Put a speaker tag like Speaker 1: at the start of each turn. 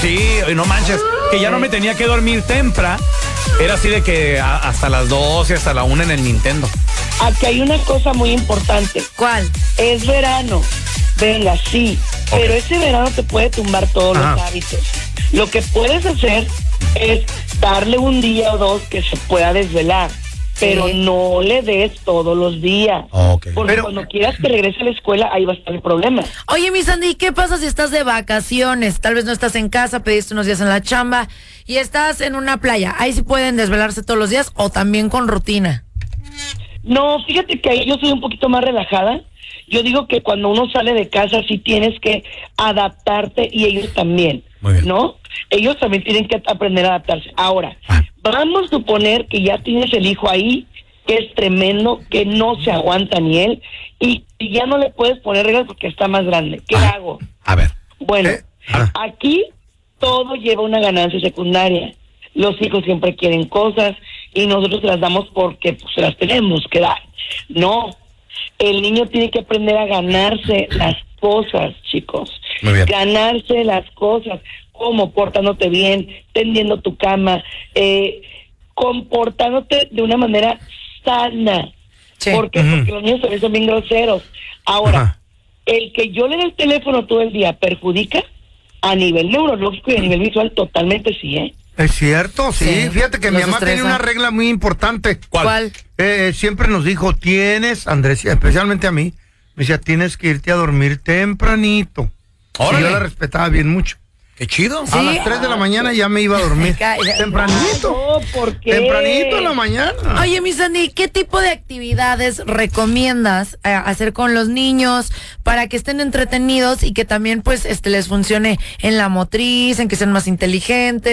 Speaker 1: Sí, no manches, que ya no me tenía que dormir temprano. Era así de que hasta las 12, hasta la 1 en el Nintendo.
Speaker 2: Aquí hay una cosa muy importante.
Speaker 3: ¿Cuál?
Speaker 2: Es verano. Venga, sí.
Speaker 1: Okay.
Speaker 2: Pero ese verano te puede tumbar todos los hábitos. Lo que puedes hacer es darle un día o dos que se pueda desvelar. Pero no le des todos los días.
Speaker 1: Okay.
Speaker 2: Porque cuando quieras que regrese a la escuela, ahí va a estar el problema.
Speaker 3: Oye, mi Sandy, ¿qué pasa si estás de vacaciones? Tal vez no estás en casa, pediste unos días en la chamba y estás en una playa. Ahí sí pueden desvelarse todos los días o también con rutina.
Speaker 2: No, fíjate que ahí yo soy un poquito más relajada. Yo digo que cuando uno sale de casa sí tienes que adaptarte y ellos también, ¿no? Ellos también tienen que aprender a adaptarse. Ahora, vamos a suponer que ya tienes el hijo ahí, que es tremendo, que no se aguanta ni él, y ya no le puedes poner reglas porque está más grande. ¿Qué hago?
Speaker 1: A ver.
Speaker 2: Bueno, aquí todo lleva una ganancia secundaria. Los hijos siempre quieren cosas y nosotros las damos porque pues, se las tenemos que dar. No, el niño tiene que aprender a ganarse las cosas, chicos.
Speaker 1: Muy bien.
Speaker 2: Ganarse las cosas, como portándote bien, tendiendo tu cama, comportándote de una manera sana.
Speaker 3: Sí.
Speaker 2: ¿Por qué? Porque los niños también son bien groseros. Ahora, el que yo le dé el teléfono todo el día perjudica a nivel neurológico y a nivel visual totalmente, sí, ¿eh?
Speaker 4: Es cierto, sí. Fíjate que mi mamá
Speaker 3: estresa.
Speaker 4: tenía una regla muy importante.
Speaker 3: ¿Cuál?
Speaker 4: Siempre nos dijo, Andrés, especialmente a mí, me decía, tienes que irte a dormir tempranito. Y yo la respetaba bien mucho.
Speaker 1: Qué chido.
Speaker 4: A las 3 de la mañana ya me iba a dormir. Tempranito.
Speaker 2: No, ¿por qué?
Speaker 4: Tempranito en la mañana.
Speaker 3: Oye, mi Sandy, ¿qué tipo de actividades recomiendas hacer con los niños para que estén entretenidos y que también pues les funcione en la motriz, en que sean más inteligentes?